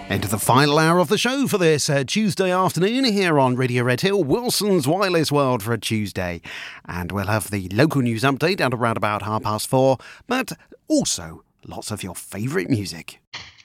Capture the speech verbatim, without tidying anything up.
Into the final hour of the show for this uh, Tuesday afternoon here on Radio Red Hill, Wilson's Wireless World for a Tuesday. And we'll have the local news update at around about half past four, but also lots of your favourite music.